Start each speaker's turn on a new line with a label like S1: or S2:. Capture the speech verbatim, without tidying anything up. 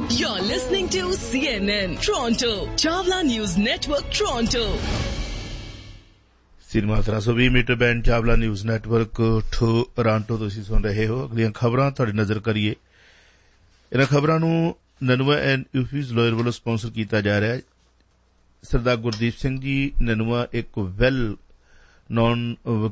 S1: You're listening to C N N Toronto, Chawla News Network, Toronto.
S2: Cinema ਤਰਾ ਸੌ ਵੀਹ metre band Chawla news network Toronto ਤੁਸੀਂ ਸੁਣ ਰਹੇ ਹੋ। ਅਗਲੀਆਂ ਖਬਰਾਂ ਤੁਹਾਡੀ ਨਜ਼ਰ ਕਰੀਏ। ਇਹਨਾਂ ਖਬਰਾਂ ਨੂੰ ਨਨੂਆ ਐਂਡ ਯੂਫੀਜ਼ ਲਾਇਰ ਵੱਲੋਂ ਸਪਾਂਸਰ ਕੀਤਾ ਜਾ ਰਿਹਾ ਹੈ। ਸਰਦਾਰ ਗੁਰਦੀਪ ਸਿੰਘ ਜੀ ਨਨੂਆ ਇੱਕ ਵੈਲ ਨੌਨ